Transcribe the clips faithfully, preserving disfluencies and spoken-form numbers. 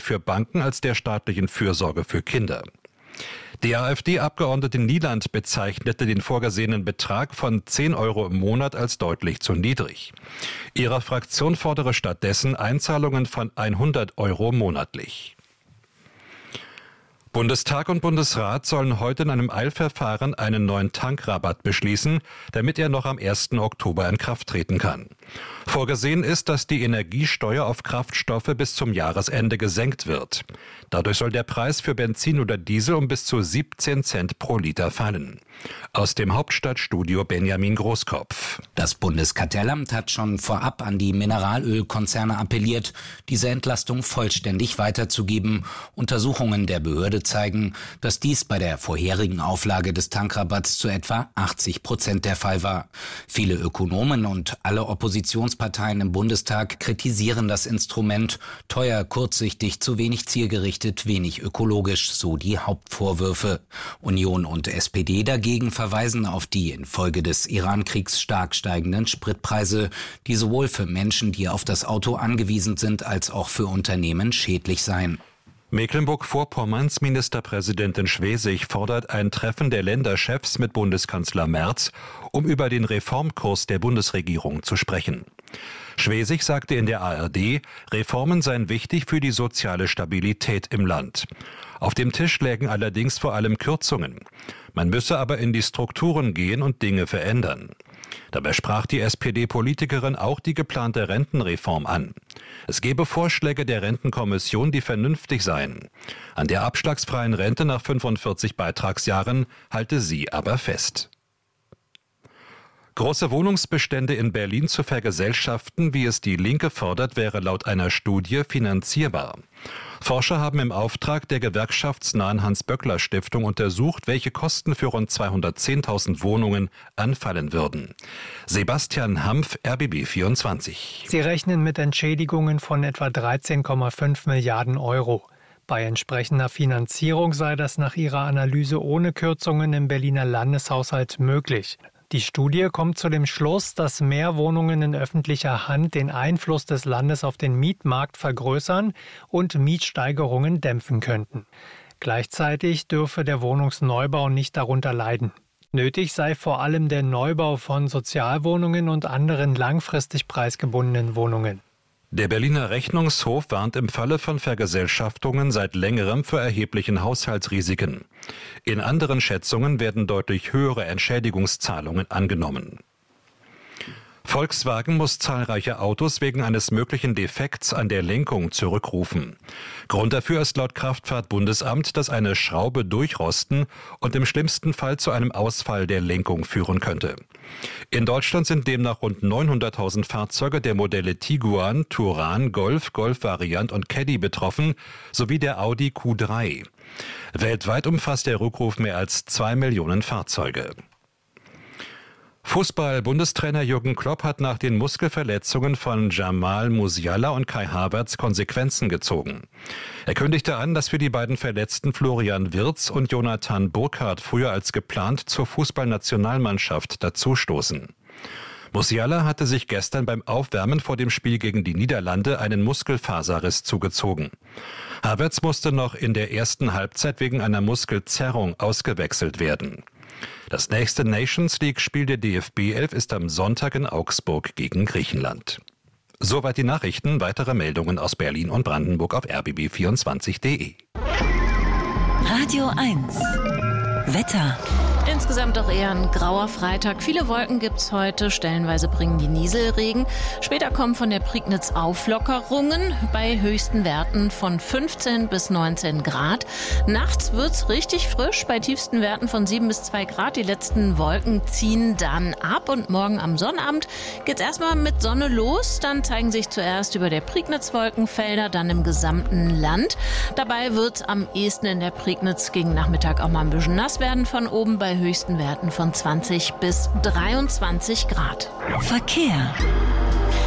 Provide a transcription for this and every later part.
für Banken als der staatlichen Fürsorge für Kinder. Die AfD-Abgeordnete Nieland bezeichnete den vorgesehenen Betrag von zehn Euro im Monat als deutlich zu niedrig. Ihre Fraktion fordere stattdessen Einzahlungen von hundert Euro monatlich. Bundestag und Bundesrat sollen heute in einem Eilverfahren einen neuen Tankrabatt beschließen, damit er noch am ersten Oktober in Kraft treten kann. Vorgesehen ist, dass die Energiesteuer auf Kraftstoffe bis zum Jahresende gesenkt wird. Dadurch soll der Preis für Benzin oder Diesel um bis zu siebzehn Cent pro Liter fallen. Aus dem Hauptstadtstudio Benjamin Großkopf. Das Bundeskartellamt hat schon vorab an die Mineralölkonzerne appelliert, diese Entlastung vollständig weiterzugeben. Untersuchungen der Behörde zeigen, dass dies bei der vorherigen Auflage des Tankrabatts zu etwa achtzig Prozent der Fall war. Viele Ökonomen und alle Oppositionsparteien im Bundestag kritisieren das Instrument. Teuer, kurzsichtig, zu wenig zielgerichtet, wenig ökologisch, so die Hauptvorwürfe. Union und S P D dagegen verweisen auf die infolge des Iran-Kriegs stark steigenden Spritpreise, die sowohl für Menschen, die auf das Auto angewiesen sind, als auch für Unternehmen schädlich seien. Mecklenburg-Vorpommerns Ministerpräsidentin Schwesig fordert ein Treffen der Länderchefs mit Bundeskanzler Merz, um über den Reformkurs der Bundesregierung zu sprechen. Schwesig sagte in der A R D, Reformen seien wichtig für die soziale Stabilität im Land. Auf dem Tisch lägen allerdings vor allem Kürzungen. Man müsse aber in die Strukturen gehen und Dinge verändern. Dabei sprach die S P D-Politikerin auch die geplante Rentenreform an. Es gebe Vorschläge der Rentenkommission, die vernünftig seien. An der abschlagsfreien Rente nach fünfundvierzig Beitragsjahren halte sie aber fest. Große Wohnungsbestände in Berlin zu vergesellschaften, wie es die Linke fordert, wäre laut einer Studie finanzierbar. Forscher haben im Auftrag der gewerkschaftsnahen Hans-Böckler-Stiftung untersucht, welche Kosten für rund zweihundertzehntausend Wohnungen anfallen würden. Sebastian Hampf, R B B vierundzwanzig. Sie rechnen mit Entschädigungen von etwa dreizehn Komma fünf Milliarden Euro. Bei entsprechender Finanzierung sei das nach ihrer Analyse ohne Kürzungen im Berliner Landeshaushalt möglich. Die Studie kommt zu dem Schluss, dass mehr Wohnungen in öffentlicher Hand den Einfluss des Landes auf den Mietmarkt vergrößern und Mietsteigerungen dämpfen könnten. Gleichzeitig dürfe der Wohnungsneubau nicht darunter leiden. Nötig sei vor allem der Neubau von Sozialwohnungen und anderen langfristig preisgebundenen Wohnungen. Der Berliner Rechnungshof warnt im Falle von Vergesellschaftungen seit längerem vor erheblichen Haushaltsrisiken. In anderen Schätzungen werden deutlich höhere Entschädigungszahlungen angenommen. Volkswagen muss zahlreiche Autos wegen eines möglichen Defekts an der Lenkung zurückrufen. Grund dafür ist laut Kraftfahrtbundesamt, dass eine Schraube durchrosten und im schlimmsten Fall zu einem Ausfall der Lenkung führen könnte. In Deutschland sind demnach rund neunhunderttausend Fahrzeuge der Modelle Tiguan, Touran, Golf, Golf-Variant und Caddy betroffen, sowie der Audi Q drei. Weltweit umfasst der Rückruf mehr als zwei Millionen Fahrzeuge. Fußball-Bundestrainer Jürgen Klopp hat nach den Muskelverletzungen von Jamal Musiala und Kai Havertz Konsequenzen gezogen. Er kündigte an, dass für die beiden Verletzten Florian Wirtz und Jonathan Burkhardt früher als geplant zur Fußballnationalmannschaft dazustoßen. Musiala hatte sich gestern beim Aufwärmen vor dem Spiel gegen die Niederlande einen Muskelfaserriss zugezogen. Havertz musste noch in der ersten Halbzeit wegen einer Muskelzerrung ausgewechselt werden. Das nächste Nations League-Spiel der D F B elf ist am Sonntag in Augsburg gegen Griechenland. Soweit die Nachrichten. Weitere Meldungen aus Berlin und Brandenburg auf r b b vierundzwanzig punkt d e. Radio eins. Wetter. Insgesamt auch eher ein grauer Freitag. Viele Wolken gibt's heute. Stellenweise bringen die Nieselregen. Später kommen von der Prignitz Auflockerungen bei höchsten Werten von fünfzehn bis neunzehn Grad. Nachts wird's richtig frisch bei tiefsten Werten von sieben bis zwei Grad. Die letzten Wolken ziehen dann ab und morgen am Sonnabend geht's erstmal mit Sonne los. Dann zeigen sich zuerst über der Prignitz Wolkenfelder, dann im gesamten Land. Dabei wird's am ehesten in der Prignitz gegen Nachmittag auch mal ein bisschen nass werden von oben bei höchsten Werten von zwanzig bis dreiundzwanzig Grad. Verkehr. A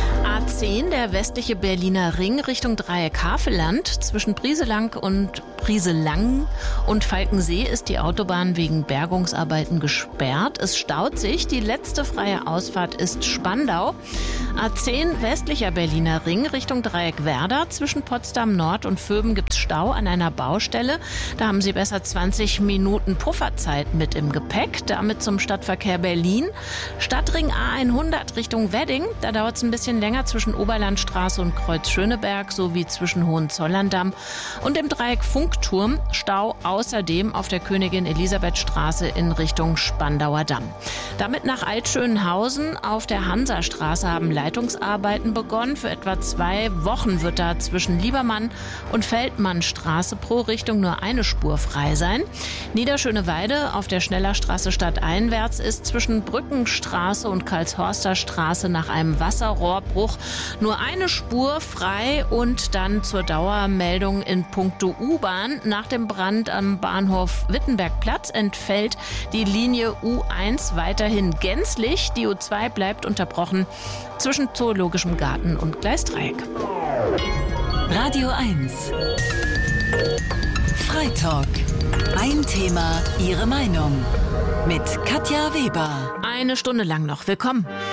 A zehn, der westliche Berliner Ring Richtung Dreieck Havelland. Zwischen Brieselang und Brieselang und Falkensee ist die Autobahn wegen Bergungsarbeiten gesperrt. Es staut sich. Die letzte freie Ausfahrt ist Spandau. A zehn, westlicher Berliner Ring Richtung Dreieck Werder. Zwischen Potsdam Nord und Vöben gibt es Stau an einer Baustelle. Da haben Sie besser zwanzig Minuten Pufferzeit mit im Gepäck. Damit zum Stadtverkehr Berlin. Stadtring A hundert Richtung Wedding. Da dauert es ein bisschen länger zwischen Oberlandstraße und Kreuz Schöneberg sowie zwischen Hohenzollern-Damm. Und im Dreieck Funkturm Stau außerdem auf der Königin-Elisabeth-Straße in Richtung Spandauer Damm. Damit nach Altschönhausen. Auf der Hansastraße haben Leitungsarbeiten begonnen. Für etwa zwei Wochen wird da zwischen Liebermann und Feldmannstraße pro Richtung nur eine Spur frei sein. Niederschöneweide auf der Schnellerstraße stadteinwärts ist zwischen Brückenstraße und Karlshorster Straße nach einem Wasserrohrbruch nur eine Spur frei und dann zur Dauermeldung in puncto U-Bahn. Nach dem Brand am Bahnhof Wittenbergplatz entfällt die Linie U eins weiterhin gänzlich. Die U zwei bleibt unterbrochen zwischen Zoologischem Garten und Gleisdreieck. Radio eins. Freitalk. Ein Thema, Ihre Meinung. Mit Katja Weber. Eine Stunde lang noch. Willkommen.